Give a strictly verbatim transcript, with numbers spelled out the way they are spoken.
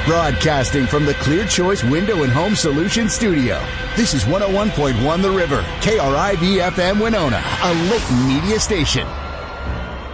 Broadcasting from the Clear Choice Window and Home Solutions studio. This is one oh one point one The River, K R I V F M Winona, a Layton media station.